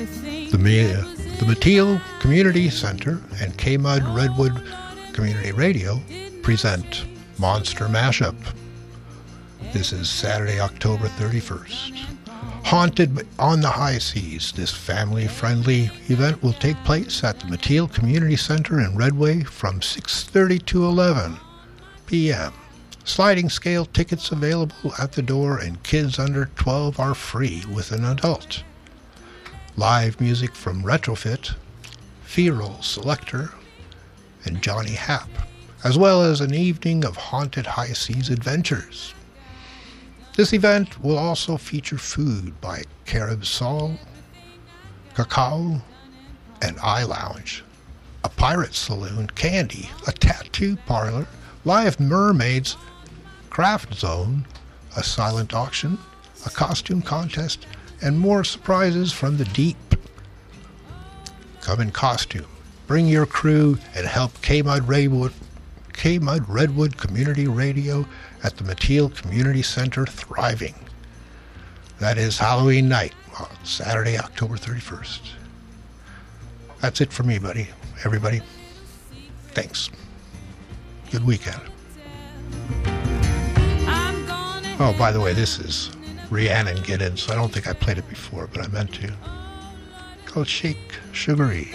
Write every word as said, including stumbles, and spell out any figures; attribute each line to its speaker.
Speaker 1: The, Ma- the Mateel Community Center and K-Mud Redwood Community Radio present Monster Mashup. This is Saturday, October thirty-first. Haunted on the High Seas, this family-friendly event will take place at the Mateel Community Center in Redway from six thirty to eleven p.m. Sliding scale tickets available at the door, and kids under twelve are free with an adult. Live music from Retrofit, Fee-Roll Selector, and Johnny Happ, as well as an evening of haunted high seas adventures. This event will also feature food by Carib Sol, Cacao, and Eye Lounge, a pirate saloon, candy, a tattoo parlor, live mermaids, craft zone, a silent auction, a costume contest, and more surprises from the deep. Come in costume, bring your crew, and help K-Mud Redwood, K-Mud Redwood Community Radio at the Mateel Community Center thriving. That is Halloween night, on Saturday, October thirty-first. That's it for me, buddy. Everybody, thanks. Good weekend. Oh, by the way, this is Rhiannon Giddens. I don't think I played it before, but I meant to. Called Shake Sugary.